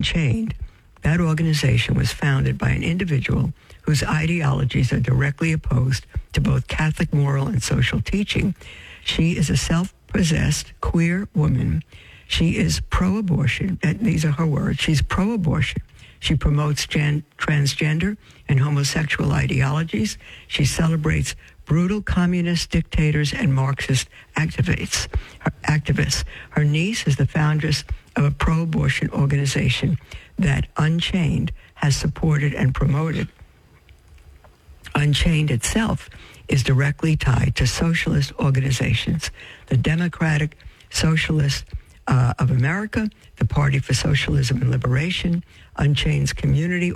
Unchained, that organization was founded by an individual whose ideologies are directly opposed to both Catholic moral and social teaching. She is a self-possessed queer woman. She is pro-abortion. These are her words. She's pro-abortion. She promotes transgender and homosexual ideologies. She celebrates brutal communist dictators and Marxist activists. Her niece is the foundress of a pro-abortion organization that Unchained has supported and promoted. Unchained itself is directly tied to socialist organizations, the Democratic Socialist of America, the Party for Socialism and Liberation. Unchained's community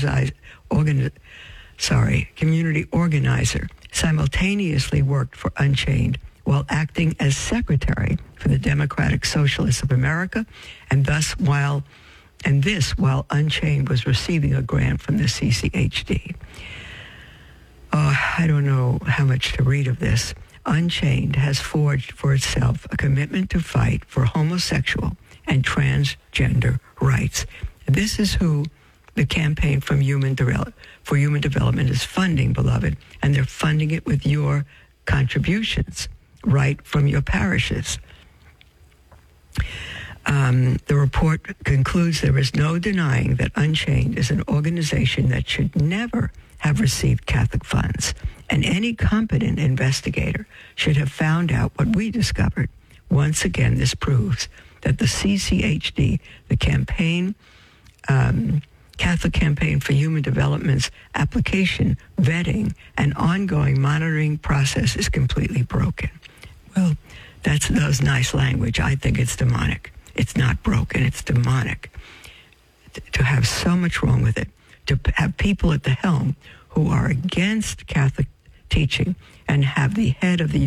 organizer simultaneously worked for Unchained while acting as secretary for the Democratic Socialists of America, and while Unchained was receiving a grant from the CCHD. I don't know how much to read of this. Unchained has forged for itself a commitment to fight for homosexual and transgender rights. This is who the Campaign for Human Development is funding, beloved, and they're funding it with your contributions right from your parishes. The report concludes there is no denying that Unchained is an organization that should never have received Catholic funds, and any competent investigator should have found out what we discovered. Once again, this proves that the CCHD, the Catholic Campaign for Human Development's application, vetting, and ongoing monitoring process is completely broken. Well, that was nice language. I think it's demonic. It's not broken, it's demonic. To have so much wrong with it, to have people at the helm who are against Catholic teaching and have the head of the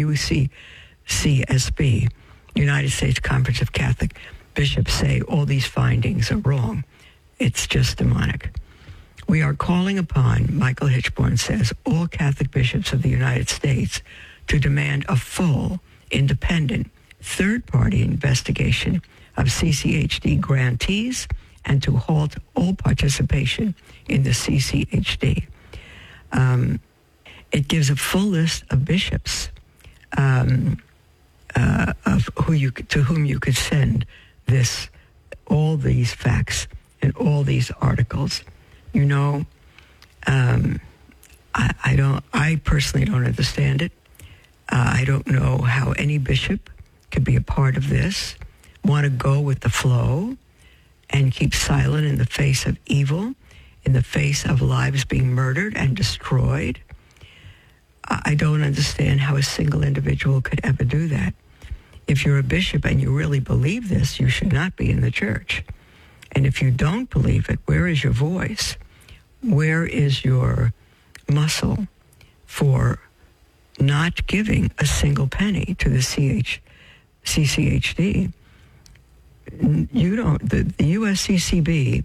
UCSB, United States Conference of Catholic Bishops, say all these findings are wrong. It's just demonic. We are calling upon, Michael Hitchborn says, all Catholic bishops of the United States to demand a full, independent, third-party investigation of CCHD grantees and to halt all participation in the CCHD. It gives a full list of bishops of to whom you could send all these facts and all these articles. You know, I personally don't understand it. I don't know how any bishop could be a part of this, want to go with the flow and keep silent in the face of evil, in the face of lives being murdered and destroyed. I don't understand how a single individual could ever do that. If you're a bishop and you really believe this, you should not be in the church. And if you don't believe it, where is your voice? Where is your muscle for not giving a single penny to the CCHD? You don't. The USCCB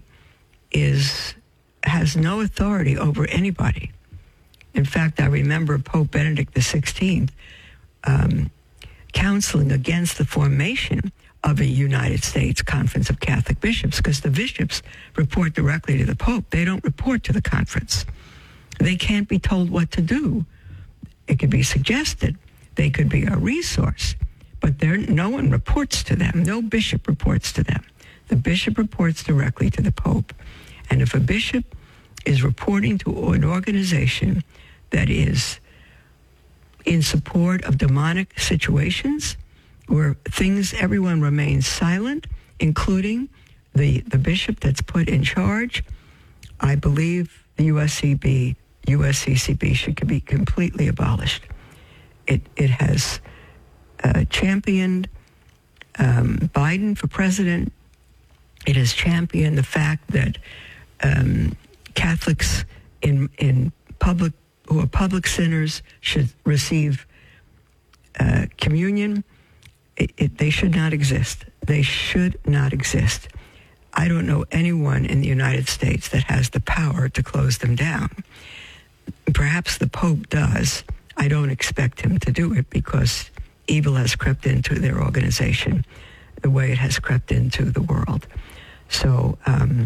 has no authority over anybody. In fact, I remember Pope Benedict XVI counseling against the formation of a United States Conference of Catholic Bishops, because the bishops report directly to the Pope. They don't report to the conference. They can't be told what to do. It could be suggested. They could be a resource, but no one reports to them. No bishop reports to them. The bishop reports directly to the Pope. And if a bishop is reporting to an organization that is in support of demonic situations, where everyone remains silent, including the bishop that's put in charge, I believe the USCCB should be completely abolished. It has championed Biden for president. It has championed the fact that Catholics in public, who are public sinners, should receive communion. They should not exist. They should not exist. I don't know anyone in the United States that has the power to close them down. Perhaps the Pope does. I don't expect him to do it because evil has crept into their organization the way it has crept into the world. So